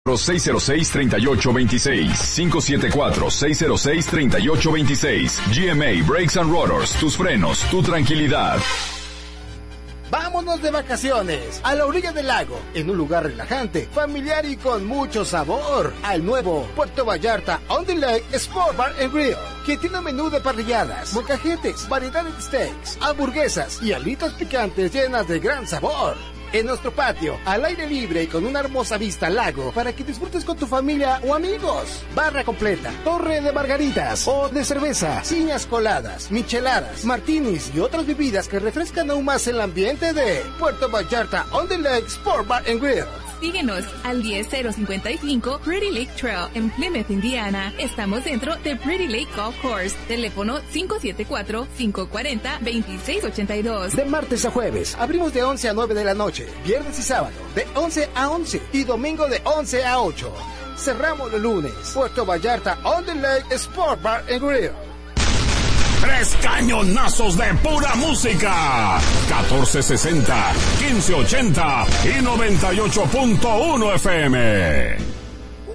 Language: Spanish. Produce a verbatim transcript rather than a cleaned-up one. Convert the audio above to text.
seis cero seis, tres ocho dos seis, cinco siete cuatro, seis cero seis, tres ocho dos seis. G M A Brakes and Rotors, tus frenos, tu tranquilidad. Vámonos de vacaciones a la orilla del lago, en un lugar relajante, familiar y con mucho sabor, al nuevo Puerto Vallarta On the Lake Sport Bar and Grill, que tiene un menú de parrilladas, molcajetes, variedad de steaks, hamburguesas y alitas picantes llenas de gran sabor. En nuestro patio, al aire libre y con una hermosa vista al lago, para que disfrutes con tu familia o amigos. Barra completa, torre de margaritas o de cerveza, ciñas coladas, micheladas, martinis y otras bebidas que refrescan aún más el ambiente de Puerto Vallarta On the Lake Sport Bar and Grill. Síguenos al diez cero cincuenta y cinco Pretty Lake Trail en Plymouth, Indiana. Estamos dentro de Pretty Lake Golf Course. Teléfono cinco siete cuatro, cinco cuatro cero, dos seis ocho dos. De martes a jueves, abrimos de once a nueve de la noche. Viernes y sábado, de once a once. Y domingo de once a ocho. Cerramos los lunes. Puerto Vallarta On the Lake Sport Bar and Grill. Tres cañonazos de pura música. catorce sesenta, quince ochenta y noventa y ocho punto uno F M.